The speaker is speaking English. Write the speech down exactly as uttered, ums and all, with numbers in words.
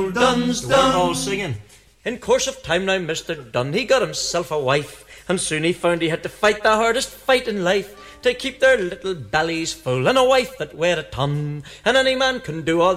old Dunn's done. All singing. In course of time now, Mister Dunn, he got himself a wife, and soon he found he had to fight the hardest fight in life to keep their little bellies full, and a wife that weighed a ton, and any man can do all